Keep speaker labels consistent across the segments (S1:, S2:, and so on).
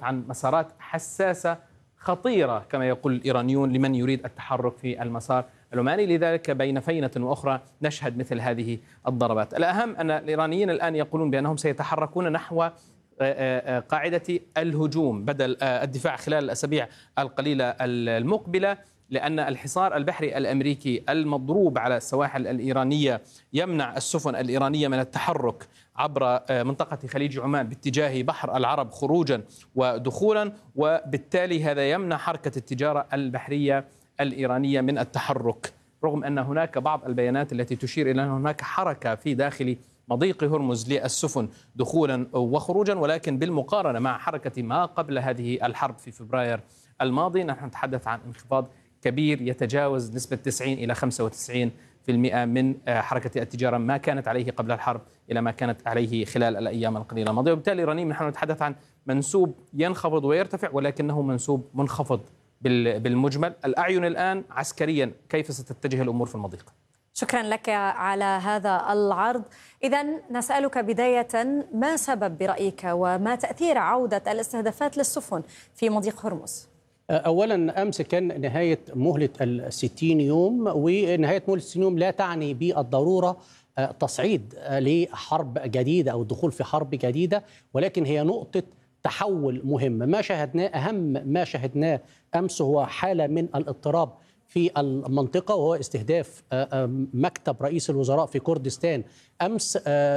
S1: نتحدث عن مسارات حساسة خطيرة كما يقول الإيرانيون لمن يريد التحرك في المسار العماني. لذلك بين فينة وأخرى نشهد مثل هذه الضربات. الأهم أن الإيرانيين الآن يقولون بأنهم سيتحركون نحو قاعدة الهجوم بدل الدفاع خلال الأسابيع القليلة المقبلة، لأن الحصار البحري الأمريكي المضروب على السواحل الإيرانية يمنع السفن الإيرانية من التحرك عبر منطقة خليج عمان باتجاه بحر العرب خروجا ودخولا، وبالتالي هذا يمنع حركة التجارة البحرية الإيرانية من التحرك، رغم أن هناك بعض البيانات التي تشير إلى أن هناك حركة في داخل مضيق هرمز للسفن دخولا وخروجا، ولكن بالمقارنة مع حركة ما قبل هذه الحرب في فبراير الماضي نحن نتحدث عن انخفاض كبير يتجاوز نسبة 90 إلى 95% من حركة التجارة ما كانت عليه قبل الحرب إلى ما كانت عليه خلال الأيام القليلة الماضية. وبالتالي الإيرانيين نحن نتحدث عن منسوب ينخفض ويرتفع، ولكنه منسوب منخفض بالمجمل. الأعين الآن عسكريا كيف ستتجه الأمور في المضيق؟
S2: شكرا لك على هذا العرض. إذن نسألك بداية، ما سبب برأيك وما تأثير عودة الاستهدافات للسفن في مضيق هرمز؟
S3: أولا أمس كان نهاية مهلة 60 يوم، ونهاية مهلة 60 يوم لا تعني بالضرورة تصعيد لحرب جديدة أو الدخول في حرب جديدة، ولكن هي نقطة تحول مهمة. ما شاهدناه، أهم ما شاهدناه أمس هو حالة من الاضطراب في المنطقة، وهو استهداف مكتب رئيس الوزراء في كردستان أمس،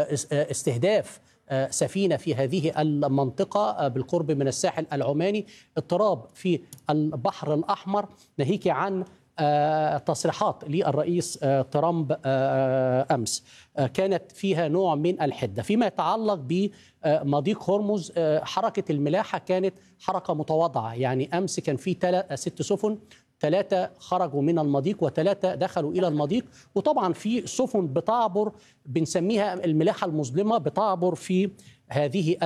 S3: استهداف سفينة في هذه المنطقة بالقرب من الساحل العماني، اضطراب في البحر الأحمر، ناهيك عن تصريحات للرئيس ترامب أمس كانت فيها نوع من الحدة. فيما يتعلق بمضيق هرمز، حركة الملاحة كانت حركة متواضعة، يعني أمس كان في 6 سفن، 3 خرجوا من المضيق و3 دخلوا إلى المضيق. وطبعا في سفن بتعبر، بنسميها الملاحة المظلمة، بتعبر في هذه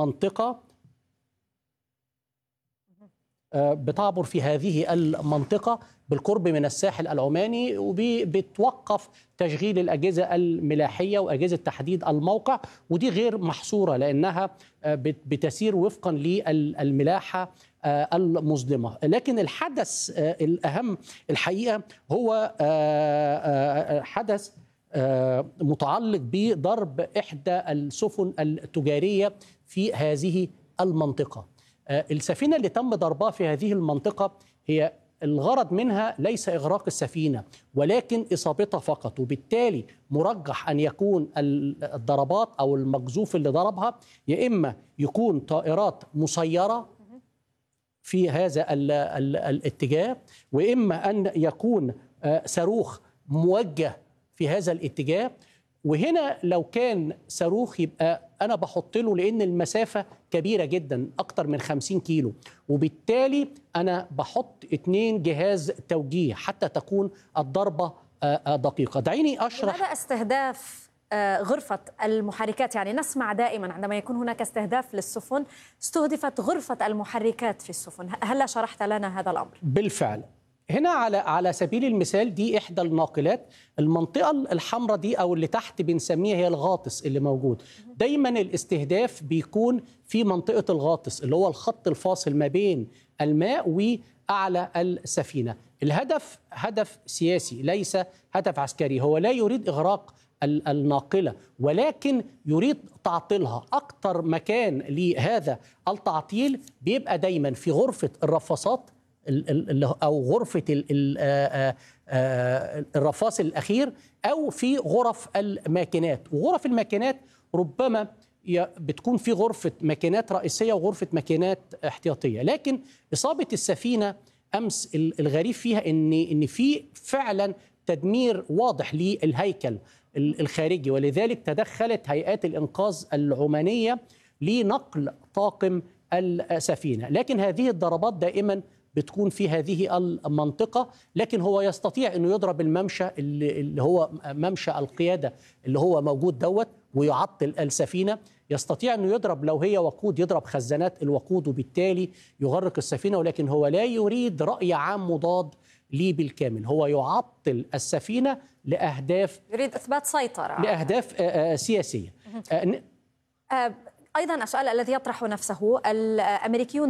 S3: المنطقة بالقرب من الساحل العماني، وبتوقف تشغيل الأجهزة الملاحية وأجهزة تحديد الموقع، ودي غير محصورة لأنها بتسير وفقا للملاحة المظلمة. لكن الحدث الأهم الحقيقة هو حدث متعلق بضرب إحدى السفن التجارية في هذه المنطقة. السفينة اللي تم ضربها في هذه المنطقة هي الغرض منها ليس إغراق السفينة ولكن إصابتها فقط، وبالتالي مرجح أن يكون الضربات أو المقذوف اللي ضربها يا إما يكون طائرات مسيرة في هذا الاتجاه، وإما أن يكون صاروخ موجه في هذا الاتجاه. وهنا لو كان صاروخ يبقى أنا بحط له، لأن المسافة كبيرة جدا أكتر من 50 كيلو، وبالتالي أنا بحط 2 جهاز توجيه حتى تكون الضربة دقيقة. دعيني أشرح.
S2: هذا استهداف غرفة المحركات، يعني نسمع دائما عندما يكون هناك استهداف للسفن استهدفت غرفة المحركات في السفن، هلا شرحت لنا هذا الأمر؟
S3: بالفعل. هنا على سبيل المثال دي إحدى الناقلات، المنطقة الحمراء دي أو اللي تحت بنسميها هي الغاطس اللي موجود. دايما الاستهداف بيكون في منطقة الغاطس اللي هو الخط الفاصل ما بين الماء وأعلى السفينة. الهدف هدف سياسي ليس هدف عسكري، هو لا يريد إغراق الناقلة ولكن يريد تعطيلها. أكتر مكان لهذا التعطيل بيبقى دايما في غرفة الرفاصات أو غرفة الرفاص الأخير، أو في غرف الماكينات. وغرف الماكينات ربما بتكون في غرفة ماكينات رئيسية وغرفة ماكينات احتياطية. لكن إصابة السفينة أمس الغريب فيها إن في فعلا تدمير واضح للهيكل الخارجي، ولذلك تدخلت هيئات الإنقاذ العمانية لنقل طاقم السفينة. لكن هذه الضربات دائما بتكون في هذه المنطقة، لكن هو يستطيع أنه يضرب الممشى اللي هو ممشى القيادة اللي هو موجود دوت ويعطل السفينة. يستطيع أنه يضرب لو هي وقود، يضرب خزانات الوقود وبالتالي يغرق السفينة، ولكن هو لا يريد رأي عام مضاد ليه بالكامل، هو يعطل السفينة لأهداف،
S2: يريد إثبات سيطرة،
S3: لأهداف سياسية.
S2: أيضا السؤال الذي يطرح نفسه، الأمريكيون